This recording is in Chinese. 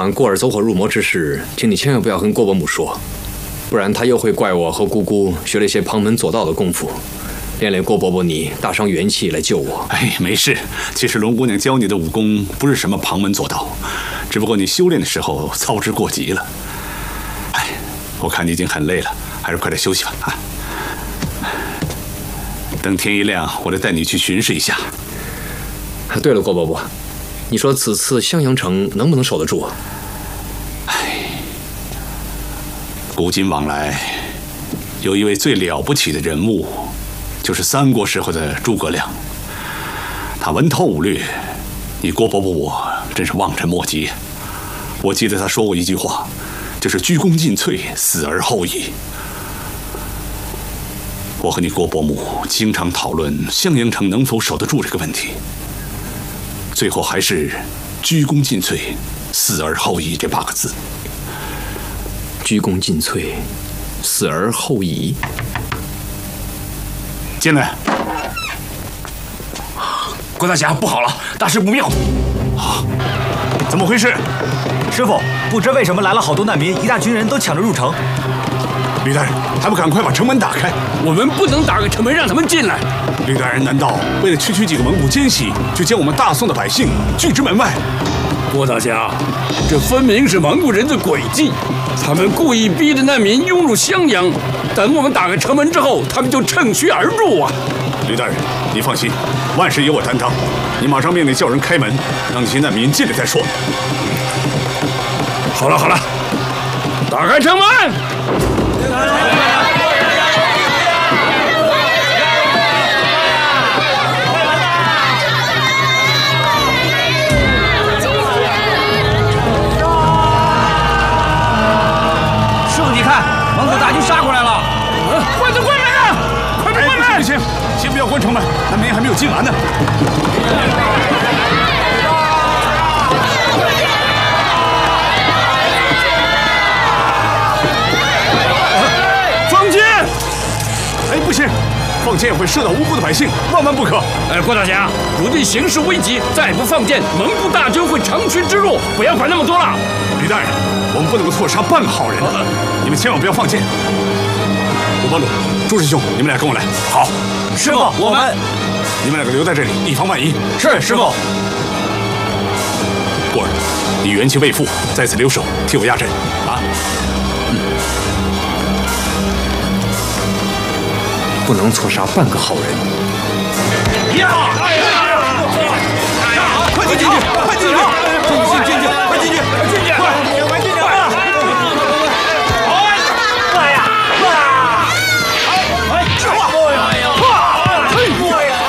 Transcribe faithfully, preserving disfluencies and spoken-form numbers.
晚过儿走火入魔之事，请你千万不要跟郭伯母说，不然他又会怪我和姑姑学了一些旁门左道的功夫，连累郭伯伯你大伤元气来救我。 哎，没事。其实龙姑娘教你的武功不是什么旁门左道，只不过你修炼的时候操之过急了。哎，我看你已经很累了，还是快点休息吧啊！等天一亮，我再带你去巡视一下。 对了，郭伯伯，你说此次襄阳城能不能守得住？ 哎，古今往来，有一位最了不起的人物，就是三国时候的诸葛亮。他文韬武略，你郭伯伯我真是望尘莫及。我记得他说过一句话，就是鞠躬尽瘁，死而后已。我和你郭伯母经常讨论襄阳城能否守得住这个问题，最后还是鞠躬尽瘁，死而后已这八个字。 鞠躬尽瘁，死而后已。 进来。 郭大侠，不好了，大事不妙！ 啊，怎么回事？ 师傅，不知为什么来了好多难民，一大群人都抢着入城。 吕大人，还不赶快把城门打开！ 我们不能打开城门让他们进来。 吕大人，难道为了区区几个蒙古奸细，就将我们大宋的百姓拒之门外？ 郭大侠，这分明是蒙古人的诡计，他们故意逼着难民涌入襄阳，等我们打开城门之后，他们就趁虚而入啊！ 吕大人，你放心，万事由我担当。你马上命令叫人开门，让那些难民进来再说。 好了好了，打开城门！ 师傅，你看，蒙古大军杀过来了！ 快点关门啊！快点关门！ 不行，先不要关城门，难民还没有进来呢。 放箭！ 哎，不行，放箭会射到无辜的百姓，万万不可！ 哎，郭大侠，如今形势危急，再不放箭，蒙古大军会长驱直入，不要管那么多了。 吕大人，我们不能错杀半个好人，你们千万不要放箭。鲁班鲁、朱师兄，你们俩跟我来。 好，师傅，我们你们两个留在这里，以防万一。 是师傅。 过儿，你元气未复，在此留守，替我压阵啊！ 嗯，不能错杀半个好人。 呀！快进去！快进去！